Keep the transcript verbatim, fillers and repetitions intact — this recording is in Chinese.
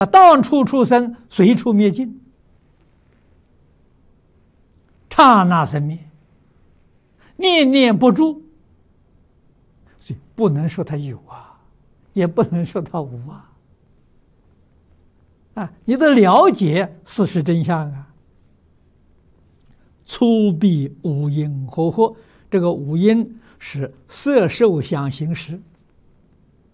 啊，当处出生，随处灭尽，刹那生灭，念念不住，所以不能说它有啊，也不能说它无啊。啊，你得了解事实真相啊。粗鄙五阴和合，这个五阴是色受想行识。